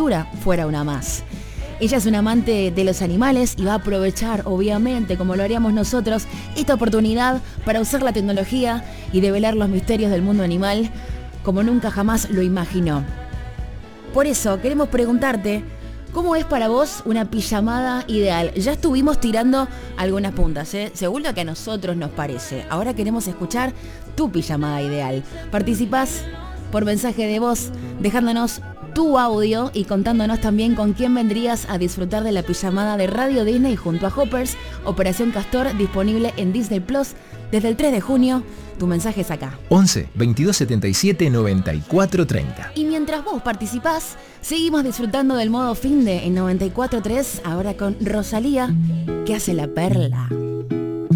criatura fuera una más. Ella es una amante de los animales y va a aprovechar, obviamente, como lo haríamos nosotros, esta oportunidad para usar la tecnología y develar los misterios del mundo animal como nunca jamás lo imaginó. Por eso queremos preguntarte, ¿cómo es para vos una pijamada ideal? Ya estuvimos tirando algunas puntas, según lo que a nosotros nos parece. Ahora queremos escuchar tu pijamada ideal. Participás por mensaje de voz, dejándonos tu audio y contándonos también con quién vendrías a disfrutar de la pijamada de Radio Disney junto a Hoppers. Operación Castor, disponible en Disney Plus desde el 3 de junio. Tu mensaje es acá. 11 22 77 94 30. Y mientras vos participás, seguimos disfrutando del modo finde en 94.3, ahora con Rosalía, que hace la perla.